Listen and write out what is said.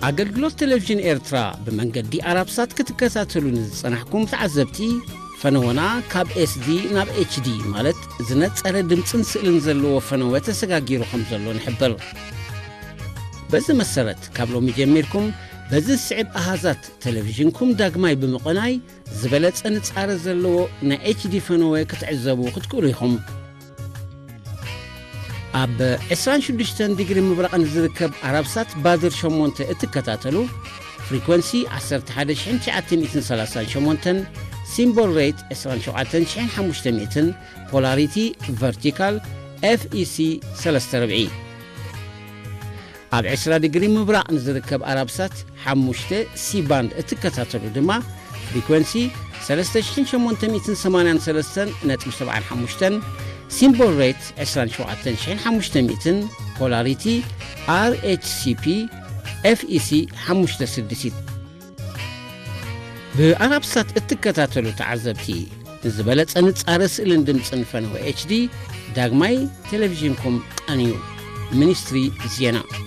አገልግሎት ቴሌቪዥን ኤርትራ በመንገዲ አራብሳት ክትከታተሉን ጽናሕኩም ተዓዘብቲ ፈነወና ካብ SD ናብ HD ማለት ዝነጸረ ድምጽን ስእልን ዘለዎ ፈነወ ተሰጋጊሩኩም ዘሎ ንሕብር በዚ መሰረት ካብ ሎሚ ጀሚርኩም በዚ ስዕብ አሃዛት ቴሌቪዥንኩም ዳግማይ ብምቕናይ ዝበለጸ ንጻረ ዘለዎ ናይ HD ፈነወ ክትዕዘቡ ክትክእሉ ኢኹም ኣብ 26 ዲግሪ ምብራቕን ዝርከብ አራብሳት ባድር 8 እትከታተሉ ፍሪኩዌንሲ 11938 ሲምቦል ሬት 27500 ፖላሪቲ ቨርቲካል FEC 340 ኣብ 20 ዲግሪ ምብራቕን ዝርከብ አራብሳት 5 ሲ ባንድ እትከታተሉ ድማ ፍሪኩዌንሲ 3883.75 ሲምቦል ሬት 27500 ፖላሪቲ RHCP FEC 56 በአራብሳት እትከታተሉ ተዓዘብቲ ዝበለጸ ንጻረ ስእልን ድምጽን ፈነወ HD ዳግማይ ቴሌቪዥንኩም ቀንዩ ሚኒስትሪ ዜና